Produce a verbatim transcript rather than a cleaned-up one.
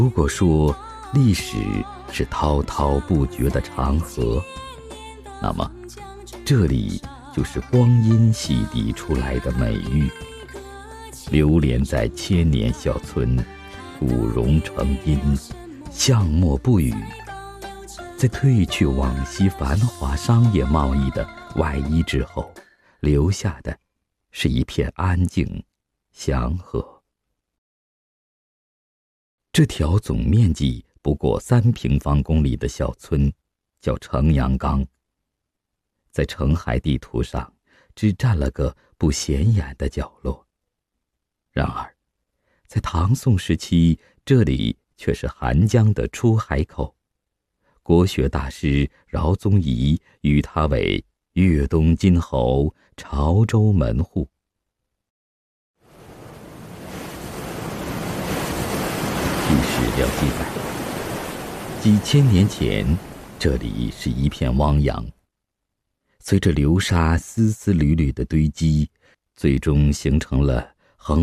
如果说历史是滔滔不绝的长河，那么这里就是光阴洗涤出来的美玉，流连在千年小村，古榕成荫，巷陌不语。在褪去往昔繁华商业贸易的外衣之后，留下的是一片安静祥和。这条总面积不过三平方公里的小村叫城阳冈，在澄海地图上只占了个不显眼的角落。然而在唐宋时期，这里却是韩江的出海口，国学大师饶宗颐誉它为粤东金侯，潮州门户。据史料记载，几千年前这里是一片汪洋，随着流沙丝丝缕缕的堆积，最终形成了